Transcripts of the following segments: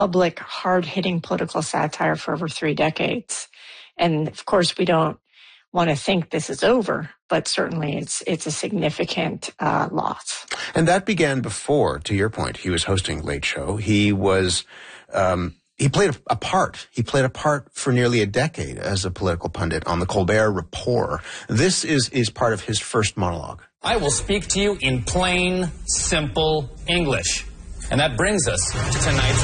public, hard-hitting political satire for over 3 decades. And of course, we don't want to think this is over, but certainly it's a significant loss. And that began before, to your point, he was hosting Late Show. He was, he played a part. He played a part for nearly a decade as a political pundit on the Colbert Report. This is part of his first monologue. I will speak to you in plain, simple English. And that brings us to tonight's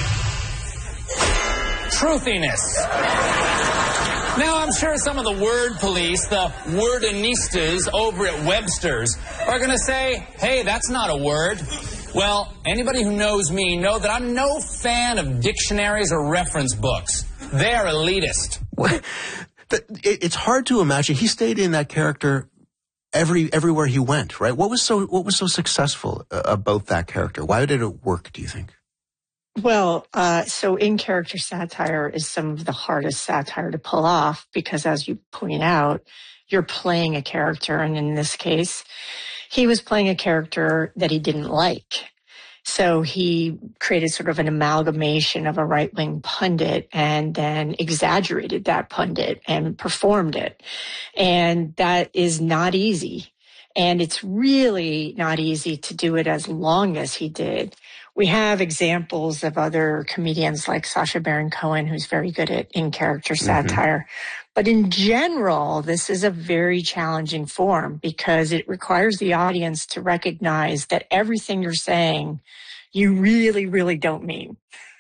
word. Truthiness. Now, I'm sure some of the word police, the wordinistas over at Webster's, are going to say, hey, that's not a word. Well, anybody who knows me know that I'm no fan of dictionaries or reference books. They're elitist. It's hard to imagine. He stayed in that character everywhere he went, right? What was so successful about that character? Why did it work, do you think? Well, so in-character satire is some of the hardest satire to pull off because, as you point out, you're playing a character. And in this case, he was playing a character that he didn't like. So he created sort of an amalgamation of a right-wing pundit and then exaggerated that pundit and performed it. And that is not easy. And it's really not easy to do it as long as he did. We have examples of other comedians like Sacha Baron Cohen, who's very good at in-character satire. But in general, this is a very challenging form because it requires the audience to recognize that everything you're saying, you really, really don't mean.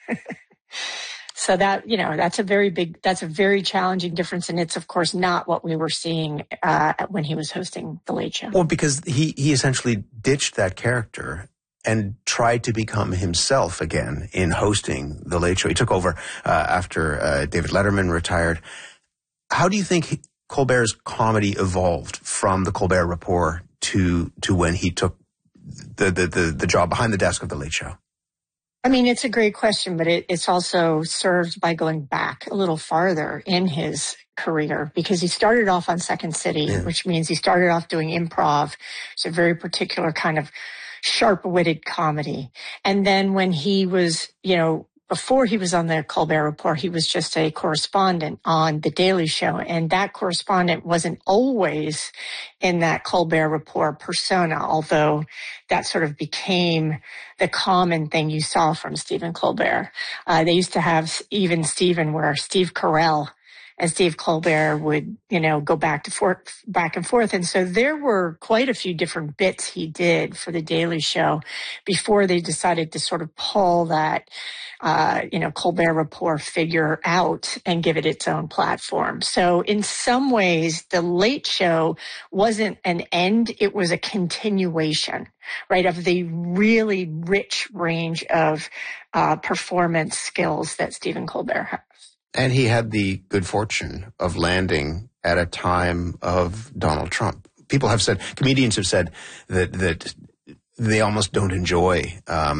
So that, that's a very challenging difference. And it's, of course, not what we were seeing when he was hosting The Late Show. Well, because he essentially ditched that character and tried to become himself again in hosting The Late Show. He took over after David Letterman retired. How do you think Colbert's comedy evolved from the Colbert Report to when he took the job behind the desk of The Late Show? I mean, it's a great question, but it's also served by going back a little farther in his career because he started off on Second City, which means he started off doing improv. It's a very particular kind of sharp-witted comedy. And then when he was, before he was on the Colbert Report, he was just a correspondent on The Daily Show. And that correspondent wasn't always in that Colbert Report persona, although that sort of became the common thing you saw from Stephen Colbert. They used to have even Stephen where Steve Carell and Steve Colbert would, go back and forth. And so there were quite a few different bits he did for The Daily Show before they decided to sort of pull that, Colbert Report figure out and give it its own platform. So in some ways, The Late Show wasn't an end. It was a continuation, right, of the really rich range of performance skills that Stephen Colbert has. And he had the good fortune of landing at a time of Donald Trump. Comedians have said that they almost don't enjoy,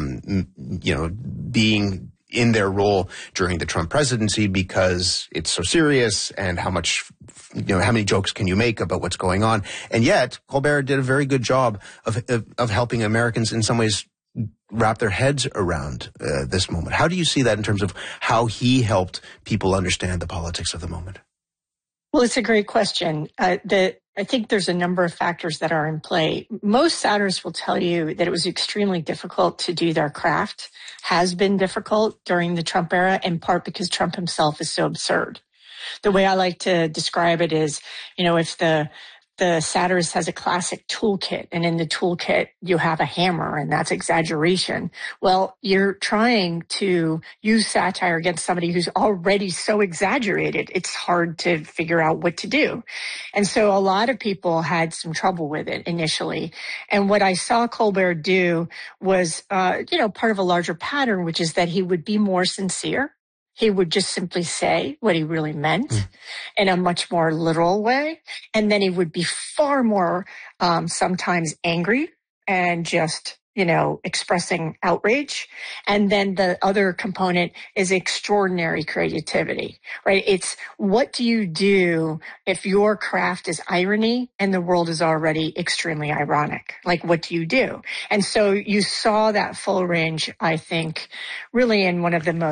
being in their role during the Trump presidency because it's so serious and how many jokes can you make about what's going on? And yet Colbert did a very good job of helping Americans in some ways wrap their heads around this moment. How do you see that in terms of how he helped people understand the politics of the moment? Well, it's a great question. I think there's a number of factors that are in play. Most satirists will tell you that it was extremely difficult to do their craft, has been difficult during the Trump era, in part because Trump himself is so absurd. The way I like to describe it is, if the satirist has a classic toolkit, and in the toolkit you have a hammer, and that's exaggeration. Well, you're trying to use satire against somebody who's already so exaggerated. It's hard to figure out what to do. And so a lot of people had some trouble with it initially. And what I saw Colbert do was, part of a larger pattern, which is that he would be more sincere. He would just simply say what he really meant in a much more literal way. And then he would be far more sometimes angry and just expressing outrage. And then the other component is extraordinary creativity, right? It's what do you do if your craft is irony and the world is already extremely ironic? Like, what do you do? And so you saw that full range, I think, really in one of the most